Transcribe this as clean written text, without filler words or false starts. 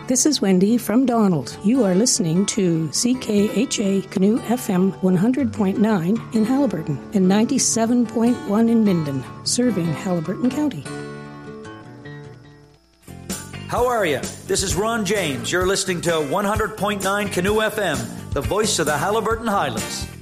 This is Wendy from Donald. You are listening to CKHA Canoe FM 100.9 in Haliburton and 97.1 in Minden, serving Haliburton County. How are you? This is Ron James. You're listening to 100.9 Canoe FM, the voice of the Haliburton Highlands.